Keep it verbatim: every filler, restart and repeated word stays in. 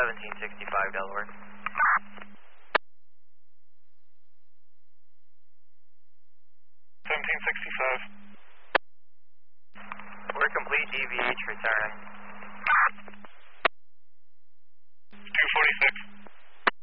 seventeen sixty-five Delaware. seventeen sixty-five. We're complete D V H returning.